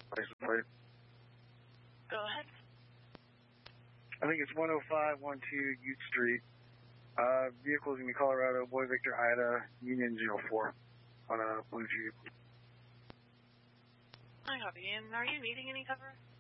license plate. Go ahead. I think it's 10512 Ute Street. Vehicle's going to be Colorado, Boy Victor Ida, Union 04 on a blue Jeep. I copy. And are you needing any cover?